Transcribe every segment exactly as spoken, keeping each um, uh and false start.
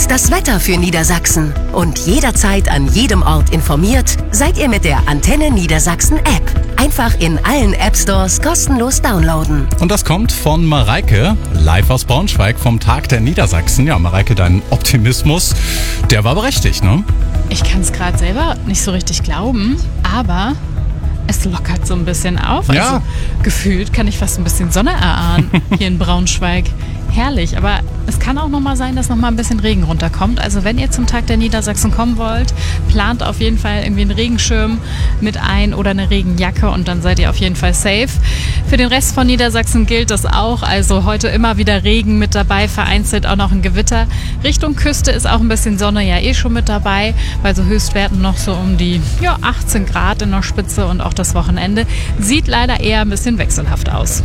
ist das Wetter für Niedersachsen? Und jederzeit an jedem Ort informiert seid ihr mit der Antenne Niedersachsen App. Einfach in allen App Stores kostenlos downloaden. Und das kommt von Mareike, live aus Braunschweig vom Tag der Niedersachsen. Ja, Mareike, dein Optimismus, der war berechtigt, ne? Ich kann es gerade selber nicht so richtig glauben, aber es lockert so ein bisschen auf. Also Ja. gefühlt kann ich fast ein bisschen Sonne erahnen hier in Braunschweig. Herrlich, aber es kann auch nochmal sein, dass nochmal ein bisschen Regen runterkommt. Also wenn ihr zum Tag der Niedersachsen kommen wollt, plant auf jeden Fall irgendwie einen Regenschirm mit ein oder eine Regenjacke und dann seid ihr auf jeden Fall safe. Für den Rest von Niedersachsen gilt das auch. Also heute immer wieder Regen mit dabei, vereinzelt auch noch ein Gewitter. Richtung Küste ist auch ein bisschen Sonne ja eh schon mit dabei, weil so Höchstwerten noch so um die ja, achtzehn Grad in der Spitze und auch das Wochenende sieht leider eher ein bisschen wechselhaft aus.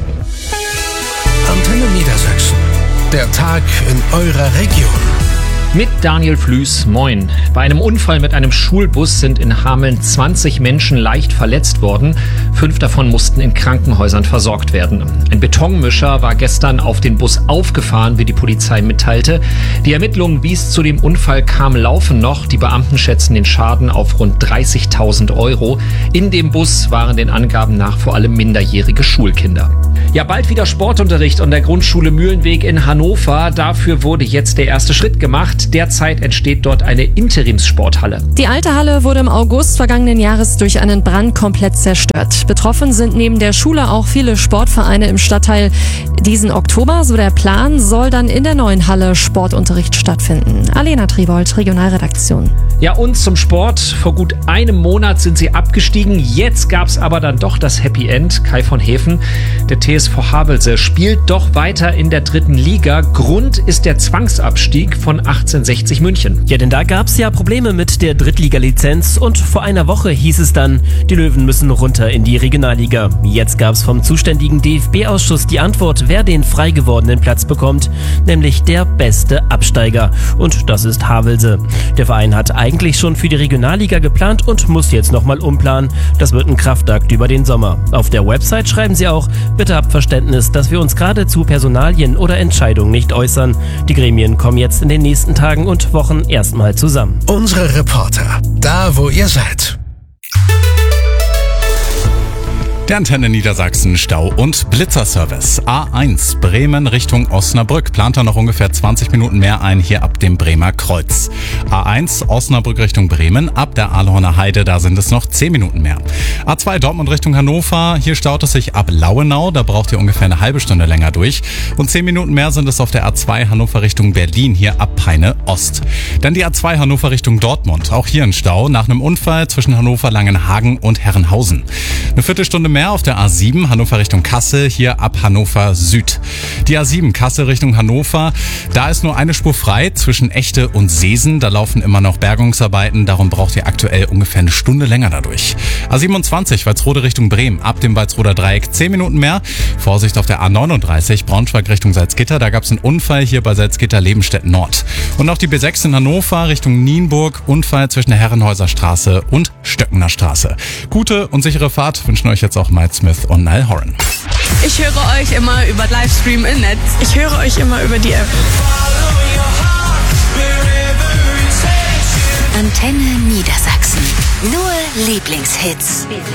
Antenne Niedersachsen. Der Tag in eurer Region. Mit Daniel Flüß, moin. Bei einem Unfall mit einem Schulbus sind in Hameln zwanzig Menschen leicht verletzt worden. Fünf davon mussten in Krankenhäusern versorgt werden. Ein Betonmischer war gestern auf den Bus aufgefahren, wie die Polizei mitteilte. Die Ermittlungen, wie es zu dem Unfall kam, laufen noch. Die Beamten schätzen den Schaden auf rund dreißigtausend Euro. In dem Bus waren den Angaben nach vor allem minderjährige Schulkinder. Ja, bald wieder Sportunterricht an der Grundschule Mühlenweg in Hannover. Dafür wurde jetzt der erste Schritt gemacht. Derzeit entsteht dort eine Interimssporthalle. Die alte Halle wurde im August vergangenen Jahres durch einen Brand komplett zerstört. Betroffen sind neben der Schule auch viele Sportvereine im Stadtteil. Diesen Oktober, so der Plan, soll dann in der neuen Halle Sportunterricht stattfinden. Alena Tribold, Regionalredaktion. Ja, und zum Sport. Vor gut einem Monat sind sie abgestiegen. Jetzt gab es aber dann doch das Happy End. Kai von Hefen, der T S V Havelse, spielt doch weiter in der dritten Liga. Grund ist der Zwangsabstieg von achtzehnhundertsechzig München. Ja, denn da gab es ja Probleme mit der Drittliga-Lizenz und vor einer Woche hieß es dann, die Löwen müssen runter in die Regionalliga. Jetzt gab es vom zuständigen D F B-Ausschuss die Antwort, wer den frei gewordenen Platz bekommt, nämlich der beste Absteiger. Und das ist Havelse. Der Verein hat eigentlich schon für die Regionalliga geplant und muss jetzt nochmal umplanen. Das wird ein Kraftakt über den Sommer. Auf der Website schreiben sie auch, bitte habt Verständnis, dass wir uns gerade zu Personalien oder Entscheidungen nicht äußern. Die Gremien kommen jetzt in den nächsten Tagen und Wochen erstmal zusammen. Unsere Reporter, da wo ihr seid. Der Antenne Niedersachsen Stau- und Blitzerservice. A eins Bremen Richtung Osnabrück. Plant da noch ungefähr zwanzig Minuten mehr ein, hier ab dem Bremer Kreuz. A eins Osnabrück Richtung Bremen. Ab der Ahlhorner Heide, da sind es noch zehn Minuten mehr. A zwei Dortmund Richtung Hannover. Hier staut es sich ab Lauenau. Da braucht ihr ungefähr eine halbe Stunde länger durch. Und zehn Minuten mehr sind es auf der A zwei Hannover Richtung Berlin, hier ab Peine Ost. Dann die A zwei Hannover Richtung Dortmund. Auch hier ein Stau nach einem Unfall zwischen Hannover, Langenhagen und Herrenhausen. Eine Viertelstunde mehr auf der A sieben Hannover Richtung Kassel, hier ab Hannover Süd. Die A sieben Kassel Richtung Hannover, da ist nur eine Spur frei zwischen Echte und Seesen. Da laufen immer noch Bergungsarbeiten, darum braucht ihr aktuell ungefähr eine Stunde länger dadurch. A siebenundzwanzig Walsrode Richtung Bremen, ab dem Walsroder Dreieck zehn Minuten mehr. Vorsicht auf der A neununddreißig Braunschweig Richtung Salzgitter, da gab es einen Unfall hier bei Salzgitter Lebenstedt Nord. Und auch die B sechs in Hannover Richtung Nienburg, Unfall zwischen der Herrenhäuser Straße und Stöckener Straße. Gute und sichere Fahrt wünschen euch jetzt auch Mike Smith und Niall Horan. Ich höre euch immer über Livestream im Netz. Ich höre euch immer über die App. Antenne Niedersachsen. Nur Lieblingshits.